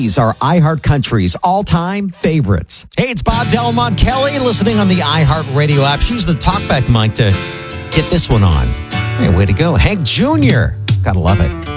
These are iHeart Country's all-time favorites. Hey, it's Bob Delmont Kelly listening on the iHeart Radio app. She's the talkback mic to get this one on. Hey, way to go. Hank Jr. Gotta love it.